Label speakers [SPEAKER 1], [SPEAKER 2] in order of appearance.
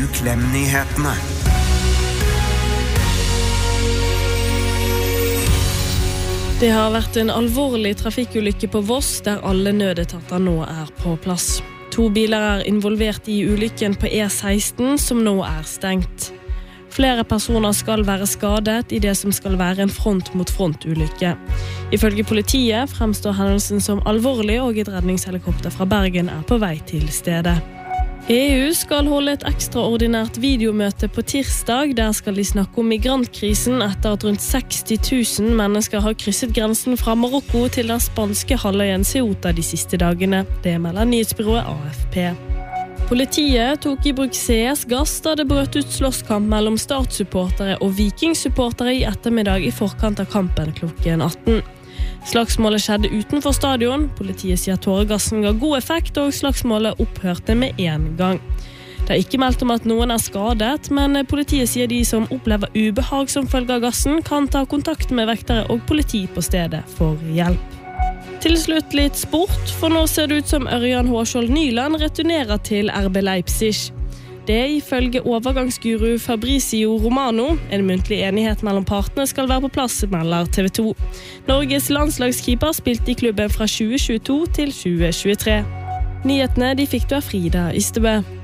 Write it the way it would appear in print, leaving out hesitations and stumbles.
[SPEAKER 1] uklemnyhetene.
[SPEAKER 2] Det har vært en alvorlig trafikkulykke på Voss, der alle nødetater nå på plass. 2 biler involvert i ulykken på E16, som nå stengt. Flere personer skal være skadet i det som skal være en front-mot-front-ulykke. Ifølge politiet fremstår hendelsen som alvorlig, og et redningshelikopter fra Bergen på vei til stedet. EU skal holde et ekstraordinært videomøte på tirsdag. Der skal de snakke om migrantkrisen etter at rundt 60 000 mennesker har krysset grensen fra Marokko til den spanske halvøyen Ceuta de siste dagene. Det melder nyhetsbyrået AFP. Politiet tok i bruk CS-gass da det brøt ut slåsskamp mellom Start-supportere og Viking-supportere i ettermiddag i forkant av kampen klokken 18. Slagsmålet skjedde utenfor stadion. Politiet sier tåregassen ga god effekt, og slagsmålet opphørte med en gang. Det er ikke meldt om at noen skadet, men politiet sier de som opplever ubehag som følge av gassen, kan ta kontakt med vektere og politi på stedet for hjelp. Til slutt litt sport, for nå ser det ut som Ørjan Hårskjold Nyland returnerer til RB Leipzig. Det ifølge overgangsguru Fabrizio Romano. En muntlig enighet mellom partene skal være på plass, melder TV 2. Norges landslagskeeper spilte i klubben fra 2022 til 2023. Nyhetene de fikk du av Frida Ystebø.